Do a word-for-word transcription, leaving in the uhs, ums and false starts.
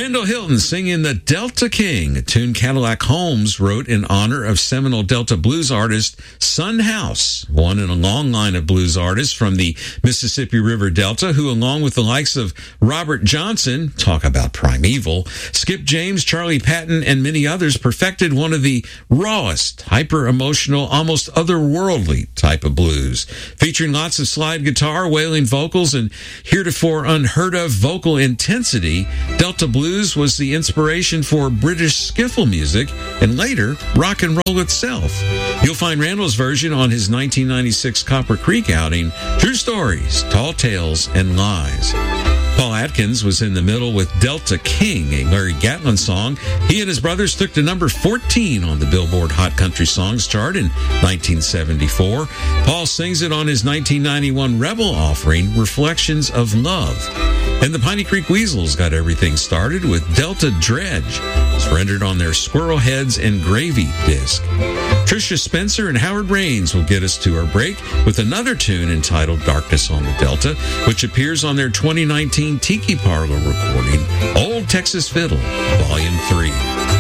Kendall Hilton singing the Delta King, a tune Cadillac Holmes wrote in honor of seminal Delta blues artist Son House, one in a long line of blues artists from the Mississippi River Delta who, along with the likes of Robert Johnson, talk about primeval, Skip James, Charlie Patton, and many others, perfected one of the rawest, hyper-emotional, almost otherworldly type of blues, featuring lots of slide guitar, wailing vocals, and heretofore unheard of vocal intensity. Delta blues was the inspiration for British skiffle music and later rock and roll itself. You'll find Randall's version on his nineteen ninety-six Copper Creek outing, True Stories, Tall Tales, and Lies. Paul Atkins was in the middle with Delta King, a Larry Gatlin song. He and his brothers took to number fourteen on the Billboard Hot Country Songs chart in nineteen seventy-four. Paul sings it on his nineteen ninety-one Rebel offering, Reflections of Love. And the Piney Creek Weasels got everything started with Delta Dredge. It's rendered on their Squirrel Heads and Gravy disc. Tricia Spencer and Howard Raines will get us to our break with another tune entitled Darkness on the Delta, which appears on their twenty nineteen Tiki Parlor recording, Old Texas Fiddle, Volume three.